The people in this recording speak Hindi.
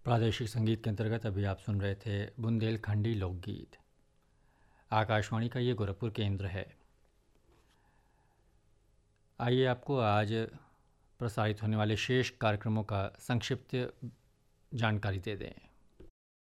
प्रादेशिक संगीत के अंतर्गत अभी आप सुन रहे थे बुंदेलखंडी लोकगीत। आकाशवाणी का ये गोरखपुर केंद्र है। आइए आपको आज प्रसारित होने वाले शेष कार्यक्रमों का संक्षिप्त जानकारी दे दें।